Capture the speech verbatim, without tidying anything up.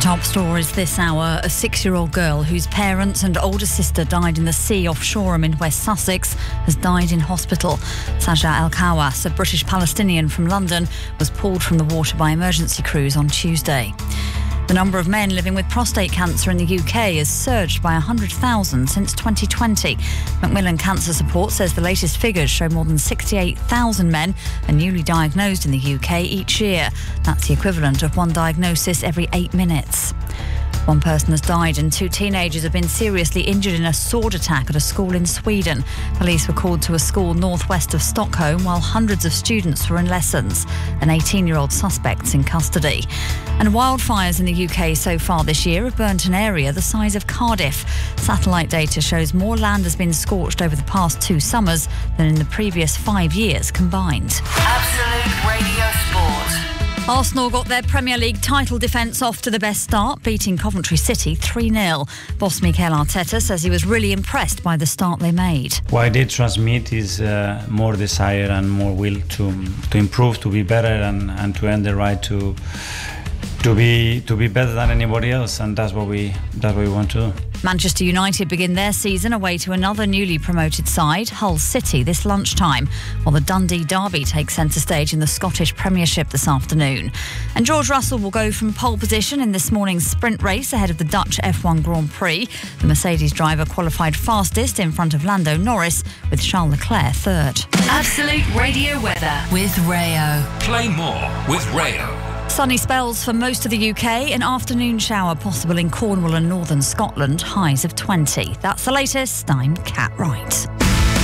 top stories this hour. A six-year-old girl whose parents and older sister died in the sea off Shoreham in West Sussex has died in hospital. Saja Al-Kawas, a British Palestinian from London, was pulled from the water by emergency crews on Tuesday. The number of men living with prostate cancer in the U K has surged by one hundred thousand since twenty twenty. Macmillan Cancer Support says the latest figures show more than sixty-eight thousand men are newly diagnosed in the U K each year. That's the equivalent of one diagnosis every eight minutes. One person has died and two teenagers have been seriously injured in a sword attack at a school in Sweden. Police were called to a school northwest of Stockholm while hundreds of students were in lessons. An eighteen-year-old suspect's in custody. And wildfires in the U K so far this year have burnt an area the size of Cardiff. Satellite data shows more land has been scorched over the past two summers than in the previous five years combined. Absolute Radio Sport. Arsenal got their Premier League title defence off to the best start, beating Coventry City three nil. Boss Mikel Arteta says he was really impressed by the start they made. What they transmit is uh, more desire and more will to to improve, to be better, and, and to earn the right to to be to be better than anybody else, and that's what we that's what we want to do. Manchester United begin their season away to another newly promoted side, Hull City, this lunchtime, while the Dundee Derby takes centre stage in the Scottish Premiership this afternoon. And George Russell will go from pole position in this morning's sprint race ahead of the Dutch F one Grand Prix. The Mercedes driver qualified fastest in front of Lando Norris, with Charles Leclerc third. Absolute Radio weather with Rayo. Play more with Rayo. Sunny spells for most of the U K. An afternoon shower possible in Cornwall and northern Scotland. Highs of twenty. That's the latest. I'm Kat Wright.